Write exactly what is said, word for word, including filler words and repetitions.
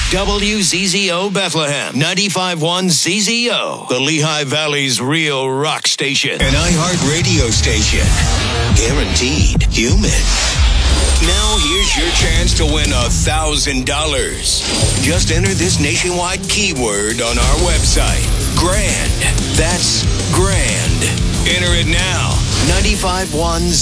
W Z Z O Bethlehem, ninety-five point one Z Z O, the Lehigh Valley's real rock station. An iHeart radio station. Guaranteed human. Now here's your chance to win a thousand dollars. Just enter this nationwide keyword on our website. Grand. That's grand. Enter it now. ninety-five point one